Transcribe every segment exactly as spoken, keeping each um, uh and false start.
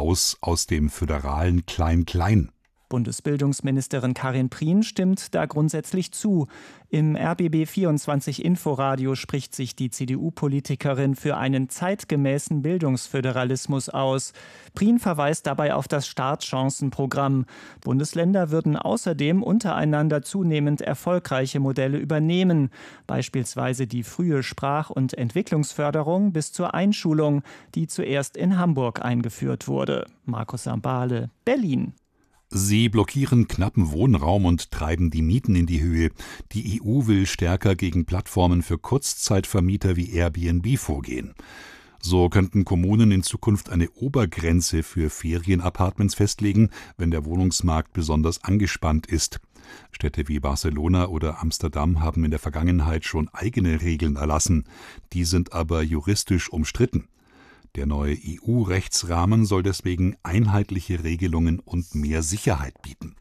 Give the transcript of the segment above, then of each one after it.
raus aus dem föderalen Klein-Klein. Bundesbildungsministerin Karin Prien stimmt da grundsätzlich zu. Im R B B vierundzwanzig Inforadio spricht sich die C D U-Politikerin für einen zeitgemäßen Bildungsföderalismus aus. Prien verweist dabei auf das Startchancenprogramm. Bundesländer würden außerdem untereinander zunehmend erfolgreiche Modelle übernehmen, beispielsweise die frühe Sprach- und Entwicklungsförderung bis zur Einschulung, die zuerst in Hamburg eingeführt wurde. Markus Sambale, Berlin. Sie blockieren knappen Wohnraum und treiben die Mieten in die Höhe. Die E U will stärker gegen Plattformen für Kurzzeitvermieter wie Airbnb vorgehen. So könnten Kommunen in Zukunft eine Obergrenze für Ferienapartments festlegen, wenn der Wohnungsmarkt besonders angespannt ist. Städte wie Barcelona oder Amsterdam haben in der Vergangenheit schon eigene Regeln erlassen. Die sind aber juristisch umstritten. Der neue E U-Rechtsrahmen soll deswegen einheitliche Regelungen und mehr Sicherheit bieten.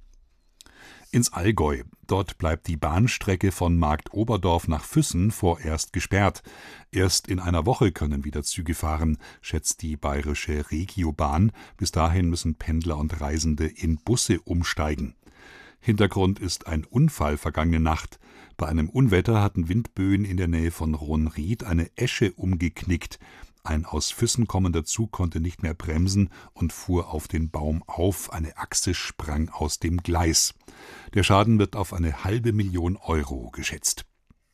Ins Allgäu. Dort bleibt die Bahnstrecke von Marktoberdorf nach Füssen vorerst gesperrt. Erst in einer Woche können wieder Züge fahren, schätzt die bayerische Regiobahn. Bis dahin müssen Pendler und Reisende in Busse umsteigen. Hintergrund ist ein Unfall vergangene Nacht. Bei einem Unwetter hatten Windböen in der Nähe von Rohnried eine Esche umgeknickt. Ein aus Füssen kommender Zug konnte nicht mehr bremsen und fuhr auf den Baum auf. Eine Achse sprang aus dem Gleis. Der Schaden wird auf eine halbe Million Euro geschätzt.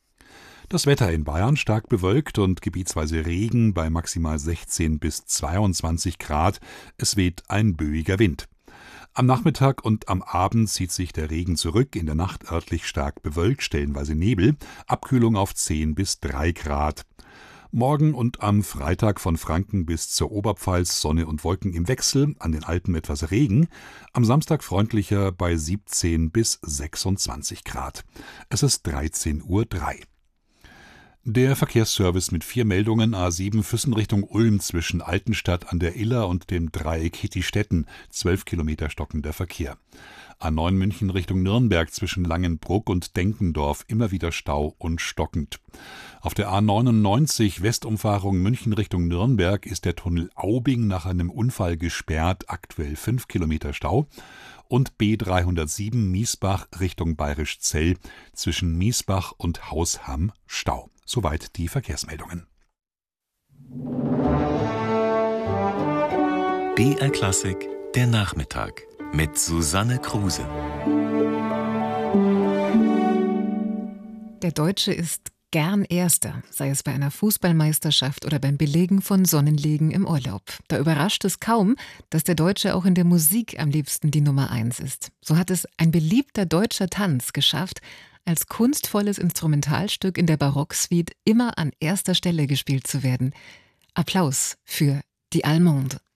Das Wetter in Bayern stark bewölkt und gebietsweise Regen bei maximal sechzehn bis zweiundzwanzig Grad. Es weht ein böiger Wind. Am Nachmittag und am Abend zieht sich der Regen zurück, in der Nacht örtlich stark bewölkt, stellenweise Nebel, Abkühlung auf zehn bis drei Grad. Morgen und am Freitag von Franken bis zur Oberpfalz Sonne und Wolken im Wechsel, an den Alpen etwas Regen, am Samstag freundlicher bei siebzehn bis sechsundzwanzig Grad. Es ist dreizehn Uhr drei. Der Verkehrsservice mit vier Meldungen: A sieben Füssen Richtung Ulm zwischen Altenstadt an der Iller und dem Dreieck Hittistetten, zwölf Kilometer stockender Verkehr. A neun München Richtung Nürnberg zwischen Langenbruck und Denkendorf, immer wieder Stau und stockend. Auf der A neunundneunzig Westumfahrung München Richtung Nürnberg ist der Tunnel Aubing nach einem Unfall gesperrt, aktuell fünf Kilometer Stau. Und B dreihundertsieben Miesbach Richtung Bayerischzell zwischen Miesbach und Hausham Stau. Soweit die Verkehrsmeldungen. B R Klassik, der Nachmittag mit Susanne Kruse. Der Deutsche ist gern Erster, sei es bei einer Fußballmeisterschaft oder beim Belegen von Sonnenliegen im Urlaub. Da überrascht es kaum, dass der Deutsche auch in der Musik am liebsten die Nummer eins ist. So hat es ein beliebter deutscher Tanz geschafft, als kunstvolles Instrumentalstück in der Barocksuite immer an erster Stelle gespielt zu werden. Applaus für Die Allemande.